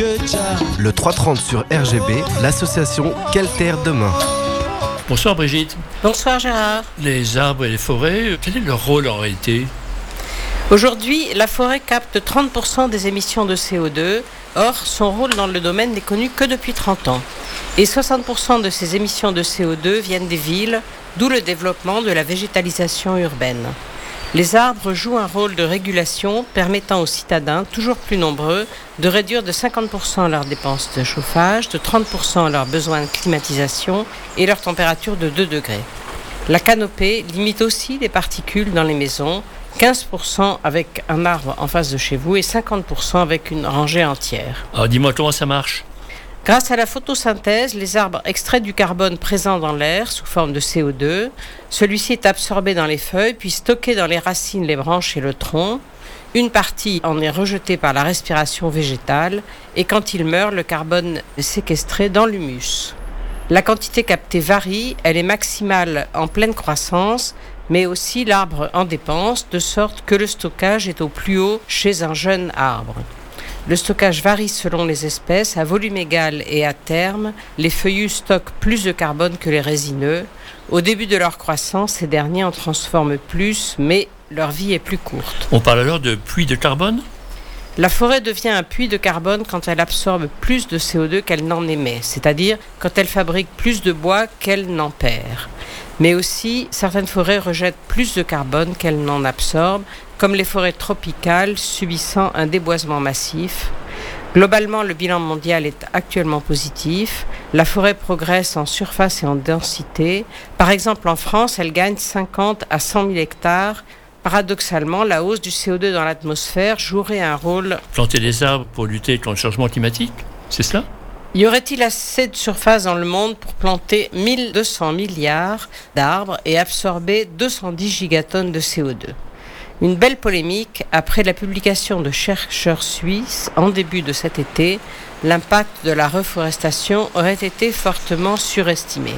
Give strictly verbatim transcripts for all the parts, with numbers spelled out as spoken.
Le trois trente sur R G B, l'association Quelle Terre Demain. Bonsoir Brigitte. Bonsoir Gérard. Les arbres et les forêts, quel est leur rôle en réalité ? Aujourd'hui, la forêt capte trente pour cent des émissions de C O deux. Or, son rôle dans le domaine n'est connu que depuis trente ans. Et soixante pour cent de ces émissions de C O deux viennent des villes, d'où le développement de la végétalisation urbaine. Les arbres jouent un rôle de régulation permettant aux citadins, toujours plus nombreux, de réduire de cinquante pour cent leurs dépenses de chauffage, de trente pour cent leurs besoins de climatisation et leur température de deux degrés. La canopée limite aussi les particules dans les maisons, quinze pour cent avec un arbre en face de chez vous et cinquante pour cent avec une rangée entière. Alors dis-moi comment ça marche ? Grâce à la photosynthèse, les arbres extraient du carbone présent dans l'air sous forme de C O deux. Celui-ci est absorbé dans les feuilles, puis stocké dans les racines, les branches et le tronc. Une partie en est rejetée par la respiration végétale et quand il meurt, le carbone est séquestré dans l'humus. La quantité captée varie, elle est maximale en pleine croissance, mais aussi l'arbre en dépense, de sorte que le stockage est au plus haut chez un jeune arbre. Le stockage varie selon les espèces, à volume égal et à terme, les feuillus stockent plus de carbone que les résineux. Au début de leur croissance, ces derniers en transforment plus, mais leur vie est plus courte. On parle alors de puits de carbone ? La forêt devient un puits de carbone quand elle absorbe plus de C O deux qu'elle n'en émet, c'est-à-dire quand elle fabrique plus de bois qu'elle n'en perd. Mais aussi, certaines forêts rejettent plus de carbone qu'elles n'en absorbent, comme les forêts tropicales subissant un déboisement massif. Globalement, le bilan mondial est actuellement positif. La forêt progresse en surface et en densité. Par exemple, en France, elle gagne cinquante à cent mille hectares. Paradoxalement, la hausse du C O deux dans l'atmosphère jouerait un rôle... Planter des arbres pour lutter contre le changement climatique, c'est cela ? Y aurait-il assez de surface dans le monde pour planter mille deux cents milliards d'arbres et absorber deux cent dix gigatonnes de C O deux ? Une belle polémique après la publication de chercheurs suisses en début de cet été. L'impact de la reforestation aurait été fortement surestimé.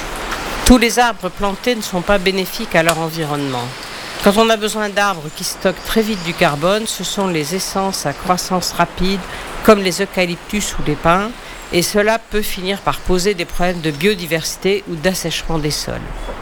Tous les arbres plantés ne sont pas bénéfiques à leur environnement. Quand on a besoin d'arbres qui stockent très vite du carbone, ce sont les essences à croissance rapide, comme les eucalyptus ou les pins, et cela peut finir par poser des problèmes de biodiversité ou d'assèchement des sols.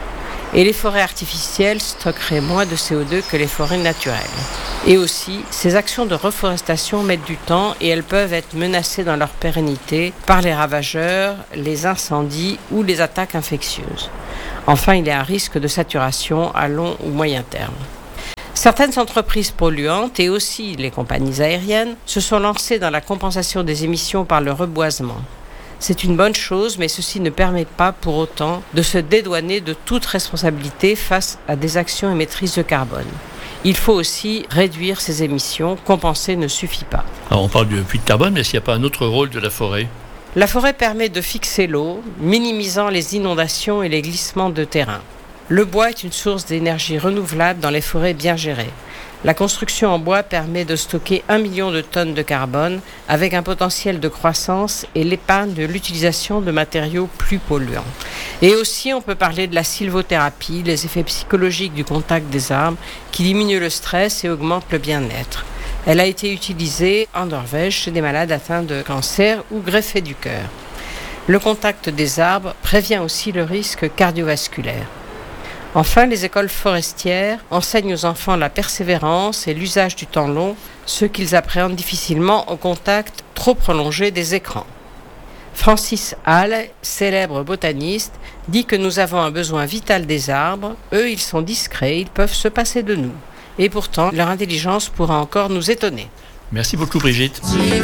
Et les forêts artificielles stockeraient moins de C O deux que les forêts naturelles. Et aussi, ces actions de reforestation mettent du temps et elles peuvent être menacées dans leur pérennité par les ravageurs, les incendies ou les attaques infectieuses. Enfin, il y a un risque de saturation à long ou moyen terme. Certaines entreprises polluantes et aussi les compagnies aériennes se sont lancées dans la compensation des émissions par le reboisement. C'est une bonne chose, mais ceci ne permet pas pour autant de se dédouaner de toute responsabilité face à des actions émettrices de carbone. Il faut aussi réduire ces émissions, compenser ne suffit pas. Alors on parle du puits de carbone, mais est-ce qu'il n'y a pas un autre rôle de la forêt ? La forêt permet de fixer l'eau, minimisant les inondations et les glissements de terrain. Le bois est une source d'énergie renouvelable dans les forêts bien gérées. La construction en bois permet de stocker un million de tonnes de carbone avec un potentiel de croissance et l'épargne de l'utilisation de matériaux plus polluants. Et aussi, on peut parler de la sylvothérapie, les effets psychologiques du contact des arbres qui diminuent le stress et augmentent le bien-être. Elle a été utilisée en Norvège chez des malades atteints de cancer ou greffés du cœur. Le contact des arbres prévient aussi le risque cardiovasculaire. Enfin, les écoles forestières enseignent aux enfants la persévérance et l'usage du temps long, ce qu'ils appréhendent difficilement au contact trop prolongé des écrans. Francis Hall, célèbre botaniste, dit que nous avons un besoin vital des arbres. Eux, ils sont discrets, ils peuvent se passer de nous. Et pourtant, leur intelligence pourra encore nous étonner. Merci beaucoup Brigitte. J'ai